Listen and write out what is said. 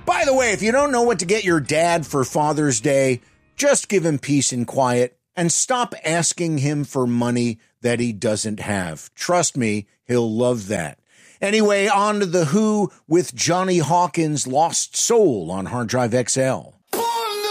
By the way, if you don't know what to get your dad for Father's Day, just give him peace and quiet and stop asking him for money that he doesn't have. Trust me, he'll love that. Anyway, on to The Who with Johnny Hawkins' Lost Soul on Hard Drive XL.